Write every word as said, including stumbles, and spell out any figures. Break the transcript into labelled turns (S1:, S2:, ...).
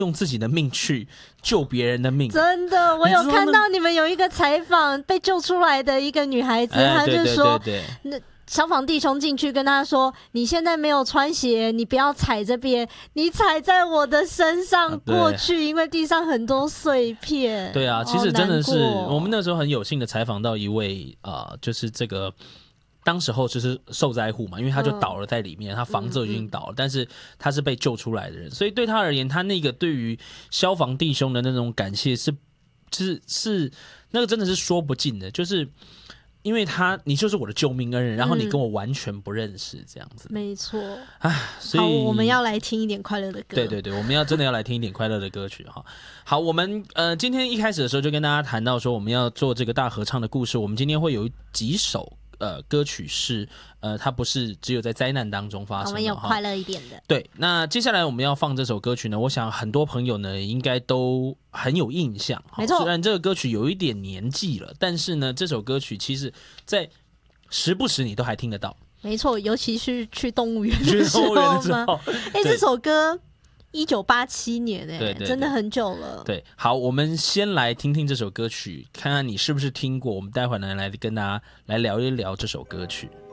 S1: 用自己的命去救别人的命。
S2: 真的，我有看到你们有一个采访被救出来的一个女孩子，
S1: 哎、
S2: 她就说，
S1: 对对对对，
S2: 那消防弟兄进去跟她说：“你现在没有穿鞋，你不要踩这边，你踩在我的身上过去，啊、因为地上很多碎片。”
S1: 对啊，其实真的是我们那时候很有幸的采访到一位啊、呃，就是这个。当时候就是受灾户嘛，因为他就倒了在里面，嗯、他房子已经倒了，嗯嗯，但是他是被救出来的人，所以对他而言，他那个对于消防弟兄的那种感谢是，是是那个真的是说不尽的，就是因为他你就是我的救命恩人，然后你跟我完全不认识这样子，
S2: 嗯、没错。
S1: 啊，所以
S2: 好，我们要来听一点快乐的歌。
S1: 对对对，我们要真的要来听一点快乐的歌曲哈。好，我们呃今天一开始的时候就跟大家谈到说，我们要做这个大合唱的故事，我们今天会有几首。呃，歌曲是呃，它不是只有在灾难当中发生的，
S2: 我们有快乐一点的。
S1: 对，那接下来我们要放这首歌曲呢，我想很多朋友呢应该都很有印象。
S2: 没错，
S1: 虽然这个歌曲有一点年纪了，但是呢，这首歌曲其实在时不时你都还听得到。
S2: 没错，尤其是去动物园的时候吗？哎，这首歌。一九八七年哎、欸，真的很久了。
S1: 对，好，我们先来听听这首歌曲，看看你是不是听过。我们待会儿呢来跟大家来聊一聊这首歌曲。